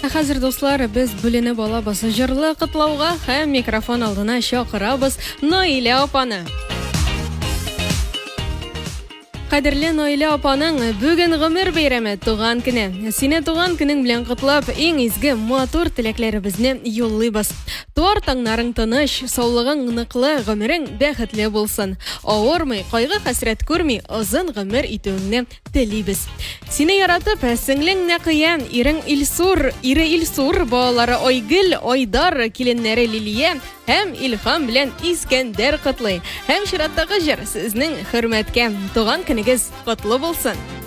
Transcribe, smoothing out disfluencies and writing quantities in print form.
Хәзер дуслар, без бүленеп алабыз җырлы котлауга һәм микрофон алдына чакырабыз Наилә апаны. Кадерле Наилә апаның бүген гомер бәйрәме, туган көне. Сине туган көнең белән котлап, иң изге матур теләкләребезне юллыйбыз. Туар таңнарың тыныч, саулыгың ныклы, гомерең бәхетле булсын. Авырмый, кайгы хәсрәт күрми, озын гомер итүеңне телибез. Сине яратып, сеңлең Нәкыян, ирең Илсур, балалары Айгөл, Айдар, киленнәре Лилия һәм Илһам белән Искәндәр котлый. Һәм чираттагы җыр сезнең хөрмәткә. Туган көнегез котлы булсын.